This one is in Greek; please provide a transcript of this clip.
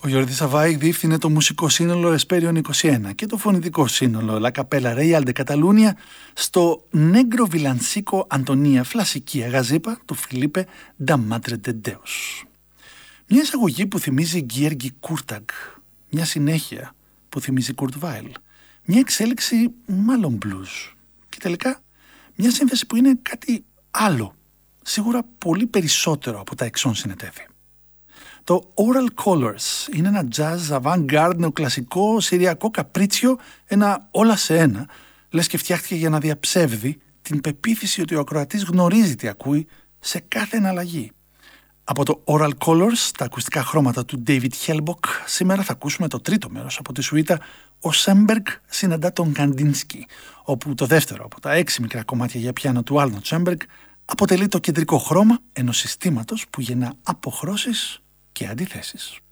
Ο Γιώργης Σαββάη διεύθυνε το μουσικό σύνολο Εσπέριον 21 και το φωνητικό σύνολο La Capella Real de Catalunya στο Negro Villancico Antonia Φλασική Αγαζίπα του Φιλίπε da Madre de Deus. Μια εισαγωγή που θυμίζει Γκιέργι Κούρταγκ, μια συνέχεια που θυμίζει Κουρτ Βάιλ, μια εξέλιξη μάλλον blues και τελικά μια σύνθεση που είναι κάτι άλλο, σίγουρα πολύ περισσότερο από τα εξών συνετέθη. Το Oral Colors είναι ένα jazz avant-garde νεοκλασικό συριακό καπρίτσιο, ένα όλα σε ένα, λες και φτιάχτηκε για να διαψεύδει την πεποίθηση ότι ο ακροατής γνωρίζει τι ακούει σε κάθε εναλλαγή. Από το Oral Colors, τα ακουστικά χρώματα του David Hellbock, σήμερα θα ακούσουμε το τρίτο μέρος από τη σουίτα «Ο Σέμπεργκ συναντά τον Καντίνσκι», όπου το δεύτερο από τα 6 μικρά κομμάτια για πιάνο του Άρνολντ Σέμπεργκ αποτελεί το κεντρικό χρώμα ενός συστήματος που γεννά αποχρώσεις και αντιθέσεις.